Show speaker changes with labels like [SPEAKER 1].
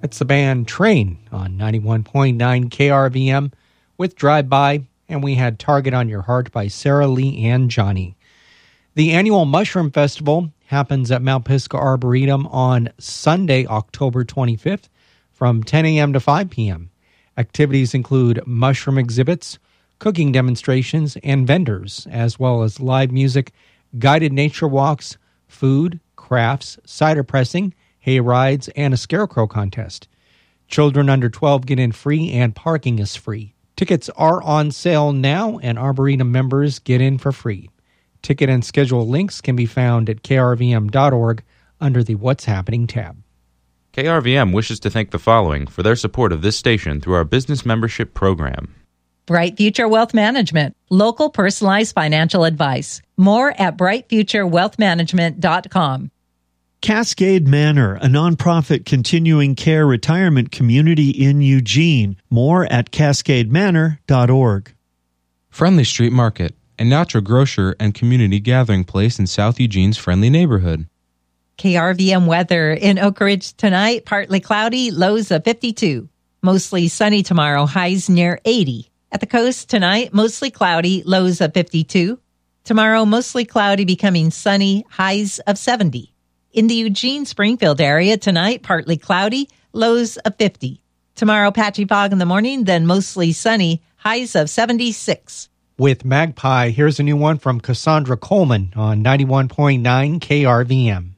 [SPEAKER 1] It's the band Train on 91.9 KRVM with Drive By, and we had Target on Your Heart by Sarah Lee and Johnny. The annual Mushroom Festival happens at Mount Pisgah Arboretum on Sunday, October 25th from 10 a.m. to 5 p.m. Activities include mushroom exhibits, cooking demonstrations, and vendors, as well as live music, guided nature walks, food, crafts, cider pressing, hay rides, and a scarecrow contest. Children under 12 get in free and parking is free. Tickets are on sale now and Arboretum members get in for free. Ticket and schedule links can be found at krvm.org under the What's Happening tab.
[SPEAKER 2] KRVM wishes to thank the following for their support of this station through our business membership program.
[SPEAKER 3] Bright Future Wealth Management, local personalized financial advice. More at brightfuturewealthmanagement.com.
[SPEAKER 4] Cascade Manor, a nonprofit continuing care retirement community in Eugene. More at cascademanor.org.
[SPEAKER 5] Friendly Street Market, a natural grocer and community gathering place in South Eugene's friendly neighborhood.
[SPEAKER 3] KRVM weather in Oak Ridge tonight, partly cloudy, lows of 52. Mostly sunny tomorrow, highs near 80. At the coast tonight, mostly cloudy, lows of 52. Tomorrow, mostly cloudy, becoming sunny, highs of 70. In the Eugene-Springfield area tonight, partly cloudy, lows of 50. Tomorrow, patchy fog in the morning, then mostly sunny, highs of 76.
[SPEAKER 1] With Magpie, here's a new one from Cassandra Coleman on 91.9 KRVM.